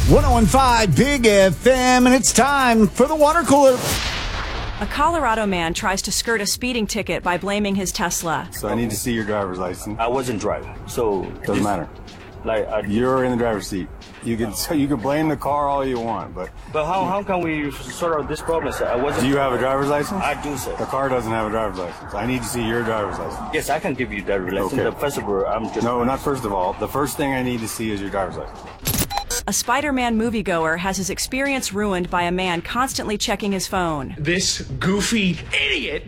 101.5 Big FM, and it's time for the water cooler. A Colorado man tries to skirt a speeding ticket by blaming his Tesla. So I need to see your driver's license. I wasn't driving, so Doesn't matter. You're in the driver's seat. You can blame the car all you want, but how can we sort out this problem, sir? I wasn't. do you have a driver's license? I do, sir. The car doesn't have a driver's license. I need to see your driver's license. Yes, I can give you that license. Okay. First of all, I'm just. No, not first of all. The first thing I need to see is your driver's license. A Spider-Man moviegoer has his experience ruined by a man constantly checking his phone. This goofy idiot